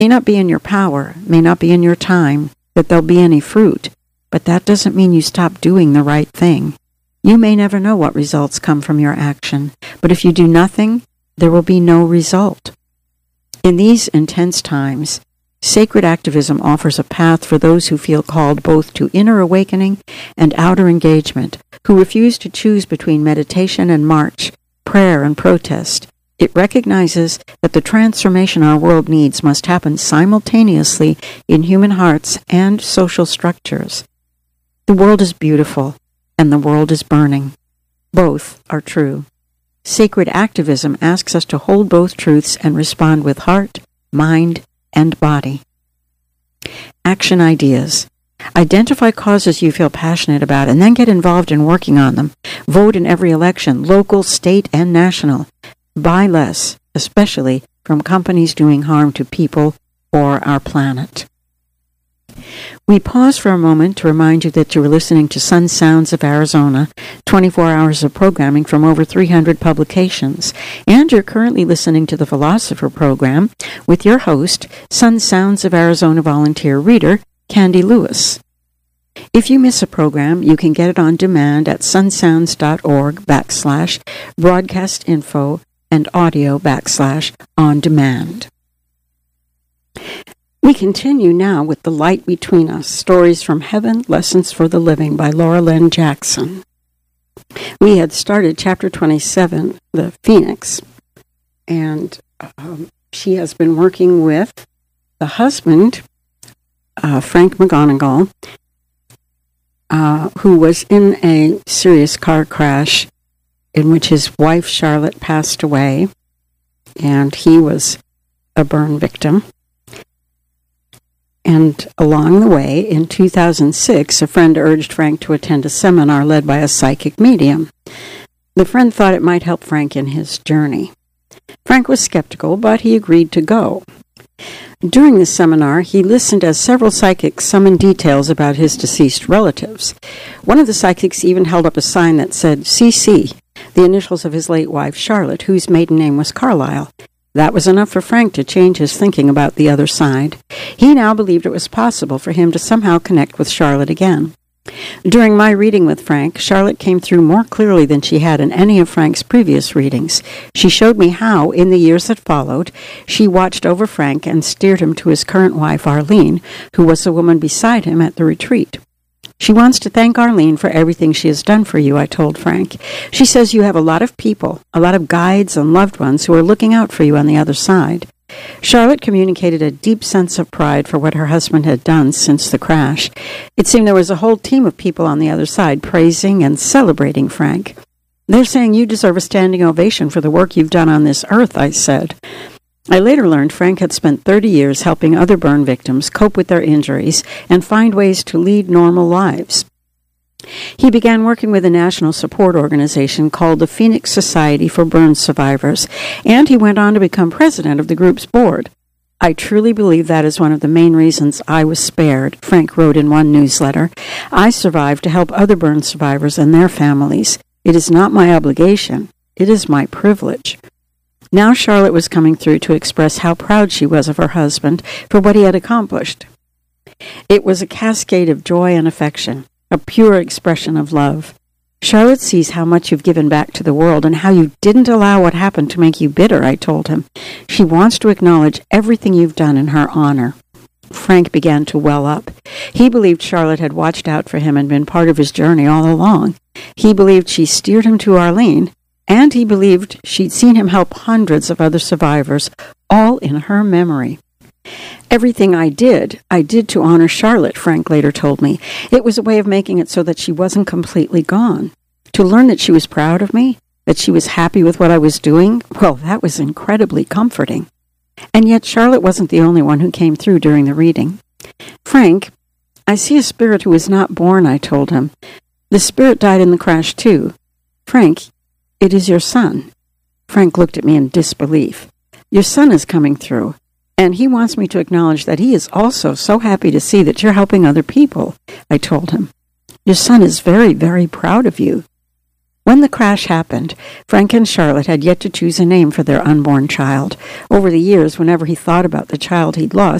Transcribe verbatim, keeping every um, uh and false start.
may not be in your power, may not be in your time, that there'll be any fruit, but that doesn't mean you stop doing the right thing. You may never know what results come from your action, but if you do nothing, there will be no result. In these intense times, sacred activism offers a path for those who feel called both to inner awakening and outer engagement, who refuse to choose between meditation and march, prayer and protest. It recognizes that the transformation our world needs must happen simultaneously in human hearts and social structures. The world is beautiful, and the world is burning. Both are true. Sacred activism asks us to hold both truths and respond with heart, mind, and body. Action ideas. Identify causes you feel passionate about and then get involved in working on them. Vote in every election, local, state, and national. Buy less, especially from companies doing harm to people or our planet. We pause for a moment to remind you that you are listening to Sun Sounds of Arizona, twenty-four hours of programming from over three hundred publications, and you're currently listening to the Philosopher Program with your host, Sun Sounds of Arizona volunteer reader, Candy Lewis. If you miss a program, you can get it on demand at sunsounds.org backslash broadcast info and audio backslash on demand. We continue now with The Light Between Us, Stories from Heaven, Lessons for the Living by Laura Lynn Jackson. We had started chapter twenty-seven, The Phoenix, and um, she has been working with the husband, uh, Frank McGonigal, uh, who was in a serious car crash in which his wife, Charlotte, passed away, and he was a burn victim. And along the way, in two thousand six, a friend urged Frank to attend a seminar led by a psychic medium. The friend thought it might help Frank in his journey. Frank was skeptical, but he agreed to go. During the seminar, he listened as several psychics summoned details about his deceased relatives. One of the psychics even held up a sign that said C C, the initials of his late wife, Charlotte, whose maiden name was Carlyle. That was enough for Frank to change his thinking about the other side. He now believed it was possible for him to somehow connect with Charlotte again. During my reading with Frank, Charlotte came through more clearly than she had in any of Frank's previous readings. She showed me how, in the years that followed, she watched over Frank and steered him to his current wife, Arlene, who was the woman beside him at the retreat. She wants to thank Arlene for everything she has done for you, I told Frank. She says you have a lot of people, a lot of guides and loved ones who are looking out for you on the other side. Charlotte communicated a deep sense of pride for what her husband had done since the crash. It seemed there was a whole team of people on the other side praising and celebrating Frank. They're saying you deserve a standing ovation for the work you've done on this earth, I said. I later learned Frank had spent thirty years helping other burn victims cope with their injuries and find ways to lead normal lives. He began working with a national support organization called the Phoenix Society for Burn Survivors, and he went on to become president of the group's board. I truly believe that is one of the main reasons I was spared, Frank wrote in one newsletter. I survived to help other burn survivors and their families. It is not my obligation. It is my privilege. Now Charlotte was coming through to express how proud she was of her husband for what he had accomplished. It was a cascade of joy and affection, a pure expression of love. Charlotte sees how much you've given back to the world and how you didn't allow what happened to make you bitter, I told him. She wants to acknowledge everything you've done in her honor. Frank began to well up. He believed Charlotte had watched out for him and been part of his journey all along. He believed she steered him to Arlene, and he believed she'd seen him help hundreds of other survivors, all in her memory. Everything I did, I did to honor Charlotte, Frank later told me. It was a way of making it so that she wasn't completely gone. To learn that she was proud of me, that she was happy with what I was doing, well, that was incredibly comforting. And yet Charlotte wasn't the only one who came through during the reading. Frank, I see a spirit who was not born, I told him. The spirit died in the crash, too. Frank, it is your son. Frank looked at me in disbelief. Your son is coming through, and he wants me to acknowledge that he is also so happy to see that you're helping other people, I told him. Your son is very, very proud of you. When the crash happened, Frank and Charlotte had yet to choose a name for their unborn child. Over the years, whenever he thought about the child he'd lost,